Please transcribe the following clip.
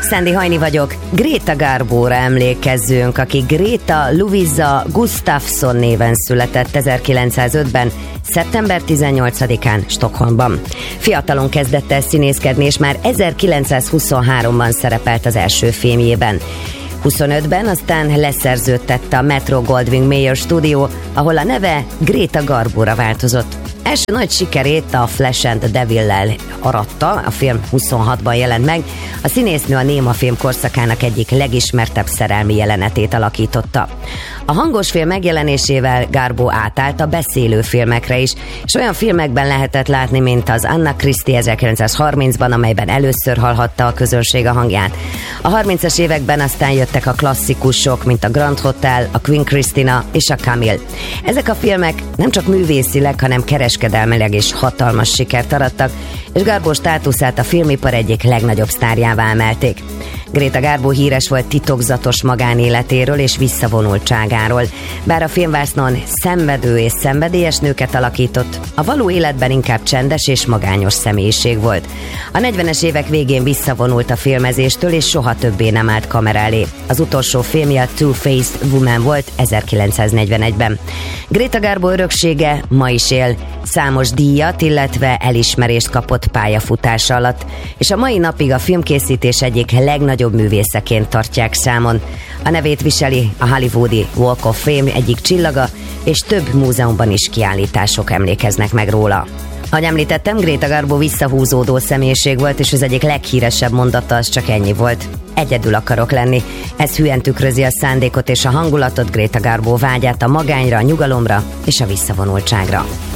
Alexandi Hajni vagyok. Greta Garbo-ra emlékezzünk, aki Greta Luisa Gustafsson néven született 1905-ben, szeptember 18-án Stockholmban. Fiatalon kezdett el színészkedni, és már 1923-ban szerepelt az első filmjében. 25-ben aztán leszerződtette a Metro-Goldwyn-Mayer stúdió, ahol a neve Greta Garbo-ra változott. Első nagy sikerét a Flash and the Devil-lel aratta, a film 26-ban jelent meg. A színésznő a néma film korszakának egyik legismertebb szerelmi jelenetét alakította. A hangos film megjelenésével Garbo átállt a beszélő filmekre is, és olyan filmekben lehetett látni, mint az Anna Christie 1930-ban, amelyben először hallhatta a közönség a hangját. A 30-as években aztán jöttek a klasszikusok, mint a Grand Hotel, a Queen Christina és a Camille. Ezek a filmek nem csak művészileg, hanem kereskedelmileg is hatalmas sikert arattak, és Garbo státuszát a filmipar egyik legnagyobb sztárjává emelték. Greta Garbo híres volt titokzatos magánéletéről és visszavonultságáról. Bár a filmvásznon szenvedő és szenvedélyes nőket alakított, a való életben inkább csendes és magányos személyiség volt. A 40-es évek végén visszavonult a filmezéstől, és soha többé nem állt kamera elé. Az utolsó filmje a Two-Faced Woman volt 1941-ben. Greta Garbo öröksége ma is él, számos díjat, illetve elismerést kapott pályafutása alatt, és a mai napig a filmkészítés egyik legnagyobb művészeként tartják számon. A nevét viseli a hollywoodi Walk of Fame egyik csillaga, és több múzeumban is kiállítások emlékeznek meg róla. Ahogy említettem, Greta Garbo visszahúzódó személyiség volt, és az egyik leghíresebb mondata az csak ennyi volt: egyedül akarok lenni. Ez hülyen tükrözi a szándékot és a hangulatot, Greta Garbo vágyát a magányra, a nyugalomra és a visszavonultságra.